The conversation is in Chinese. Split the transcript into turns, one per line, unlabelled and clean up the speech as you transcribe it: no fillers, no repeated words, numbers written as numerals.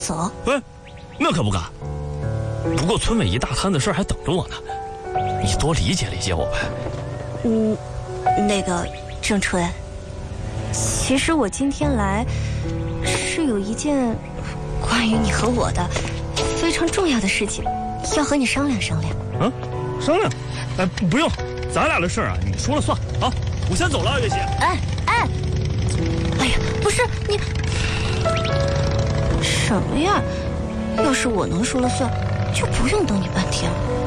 走。
哎，那可不敢。不过村委一大摊子事儿还等着我呢，你多理解理解我呗。
那个郑春，其实我今天来是有一件关于你和我的非常重要的事情，要和你商量商量。
啊，商量？哎，不用，咱俩的事儿啊，你说了算啊。我先走了，月姐。
哎呀，不是你什么呀？要是我能说了算，就不用等你半天了。